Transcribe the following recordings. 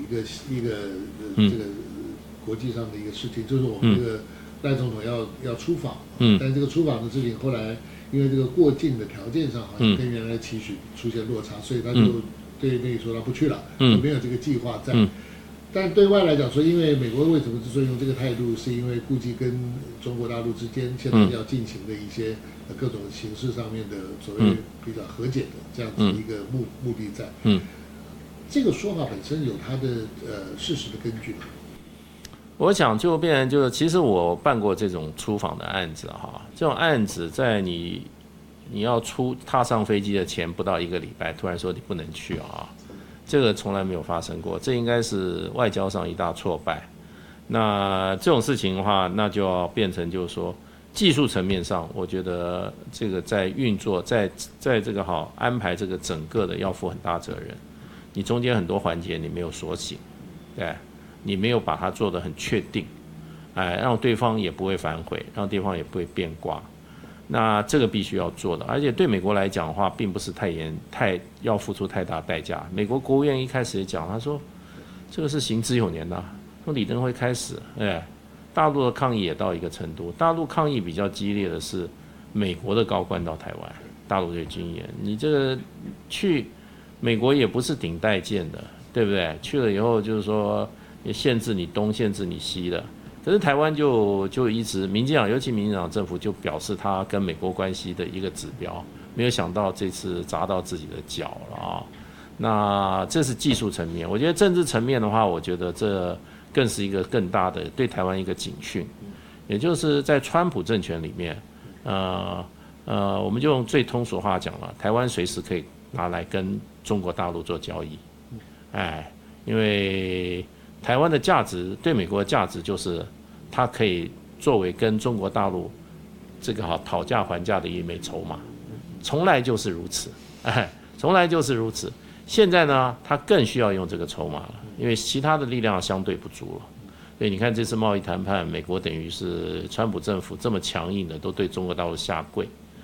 一个这个国际上的一个事情，就是我们这个赖总统要出访，但这个出访的事情后来因为这个过境的条件上好像跟原来的期许出现落差，所以他就对内说他不去了，没有这个计划在。但对外来讲说，因为美国为什么之所以用这个态度，是因为估计跟中国大陆之间现在要进行的一些各种形式上面的所谓比较和解的这样子一个目的在。这个说法本身有它的事实的根据吗？ 我想就变成就是，其实我办过这种出访的案子哈，这种案子在你要踏上飞机的前不到1个礼拜，突然说你不能去啊。这个从来没有发生过，这应该是外交上一大挫败。那这种事情的话，那就要变成就是说，技术层面上，我觉得这个在运作，在这个安排这个整个的要负很大责任。你中间很多环节你没有锁紧，对，你没有把它做得很确定，让对方也不会反悔，让对方也不会变卦。那这个必须要做的，而且对美国来讲的话，并不是太要付出太大代价。美国国务院一开始也讲，他说这个是行之有年的，从李登辉开始，大陆的抗议也到一个程度，大陆抗议比较激烈的是美国的高官到台湾，大陆的军演，你这个去美国也不是顶戴见的，对不对？去了以后就是说也限制你东，限制你西的。可是台湾就一直，民进党尤其民进党政府就表示他跟美国关系的一个指标，没有想到这次砸到自己的脚了啊。那这是技术层面，我觉得政治层面的话，我觉得这更是一个更大的对台湾一个警讯，也就是在川普政权里面，我们就用最通俗话讲了，台湾随时可以拿来跟中国大陆做交易，因为台湾的价值对美国的价值就是它可以作为跟中国大陆这个讨价还价的一枚筹码，从来就是如此，从来就是如此。现在呢，它更需要用这个筹码了，因为其他的力量相对不足了。所以你看这次贸易谈判，美国等于是川普政府这么强硬的，都对中国大陆下跪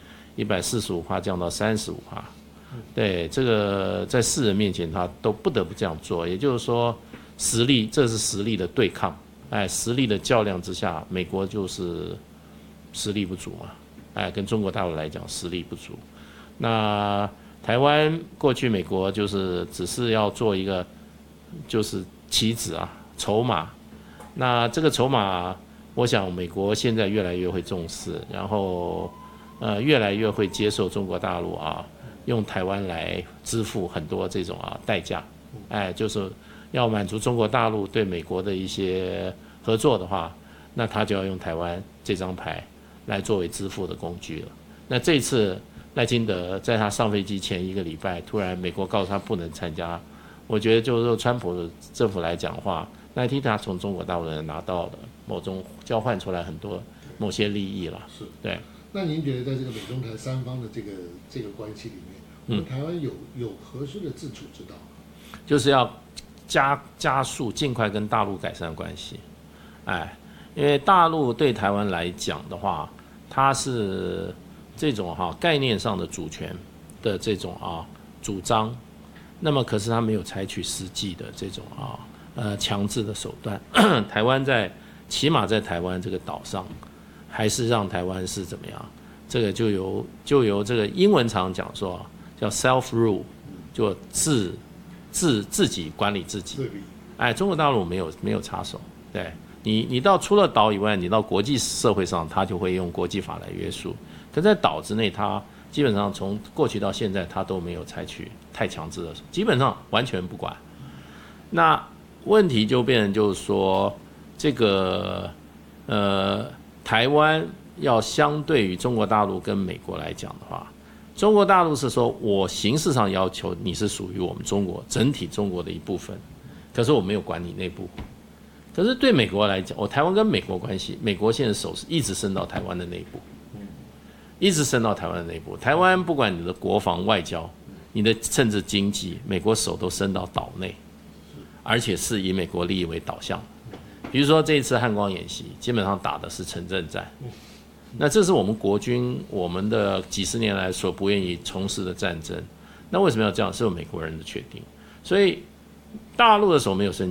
，145%降到35%。对，这个在世人面前他都不得不这样做，也就是说实力，这是实力的对抗，实力的较量之下，美国就是实力不足嘛，跟中国大陆来讲实力不足。那台湾过去美国就是只是要做一个就是棋子筹码，那这个筹码，我想美国现在越来越会重视，然后越来越会接受中国大陆用台湾来支付很多这种代价，就是要满足中国大陆对美国的一些合作的话，那他就要用台湾这张牌来作为支付的工具了。那这次赖清德在他上飞机前1个礼拜，突然美国告诉他不能参加，我觉得就是说川普政府来讲的话，赖清德从中国大陆人拿到了某种交换出来很多某些利益了。 是， 对。 那您觉得在这个美中台三方的这个关系里面，我们台湾有合适的自处之道？ 就是要加速尽快跟大陆改善关系，因为大陆对台湾来讲的话，它是这种概念上的主权的这种主张，那么可是它没有采取实际的这种强制的手段。台湾起码在台湾这个岛上，还是让台湾是怎么样？这个就由这个英文常讲说叫 self rule， 就自己管理自己。中国大陆没有插手，对你除了岛以外，你到国际社会上，他就会用国际法来约束。可在岛之内，他基本上从过去到现在，他都没有采取太强制的，基本上完全不管。那问题就变成就是说，这个台湾要相对于中国大陆跟美国来讲的话，中国大陆是说我形式上要求你是属于我们中国整体中国的一部分，可是我没有管你内部。可是对美国来讲，台湾跟美国关系，美国现在手是一直伸到台湾的内部，一直伸到台湾的内部。台湾不管你的国防外交，你的政治经济，美国手都伸到岛内，而且是以美国利益为导向。比如说这一次汉光演习，基本上打的是城镇战，那这是我们国军我们的几十年来所不愿意从事的战争。那为什么要这样？是有美国人的决定，所以大陆的手没有伸